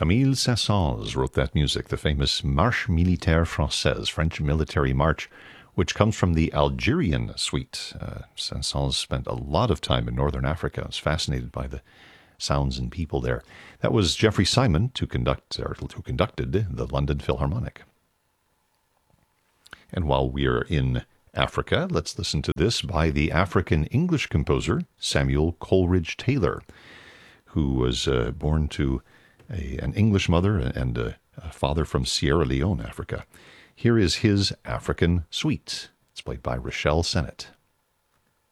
Camille Saint-Saëns wrote that music, the famous Marche Militaire Française, French military march, which comes from the Algerian suite. Saint-Saëns spent a lot of time in northern Africa. I was fascinated by the sounds and people there. That was Jeffrey Simon, who conducted the London Philharmonic. And while we're in Africa, let's listen to this by the African English composer Samuel Coleridge Taylor, who was born to an English mother and a father from Sierra Leone, Africa. Here is his African Suite. It's played by Rochelle Sennett.